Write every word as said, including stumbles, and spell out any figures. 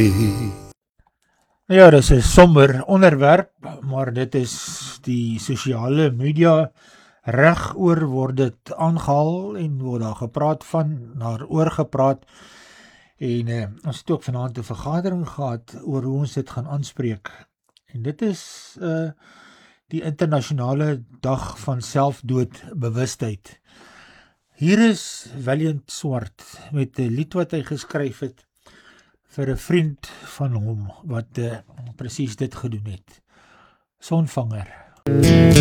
Ja, dit is 'n somber onderwerp, maar dit is die sosiale media reg oor word dit aangehaal en word daar gepraat van, daaroor gepraat en uh, ons het ook vanaand 'n vergadering gehad oor hoe ons dit gaan aanspreek. En dit is uh, die internasionale dag van selfdoodbewustheid. Hier is Valiant Swart met 'n lied wat hy geskryf het vir 'n vriend van hom wat uh, presies dit gedoen het. Sonvanger.